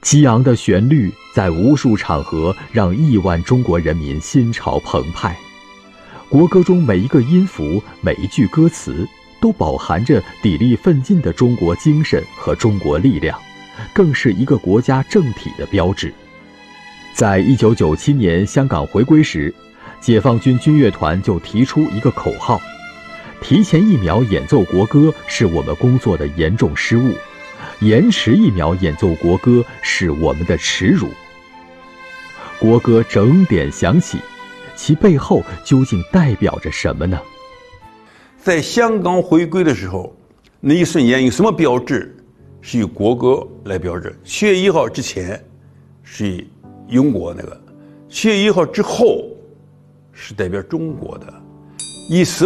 激昂的旋律在无数场合让亿万中国人民心潮澎湃。国歌中每一个音符、每一句歌词，都饱含着砥砺奋进的中国精神和中国力量，更是一个国家政体的标志。在1997年香港回归时，解放军军乐团就提出一个口号：提前1秒演奏国歌是我们工作的严重失误，延迟1秒演奏国歌是我们的耻辱。国歌整点响起，其背后究竟代表着什么呢？ 在香港回归的时候，那一瞬间有什么标志是以国歌来标志？7月1号之前是以英国那个，7月1号之后是代表中国的，以什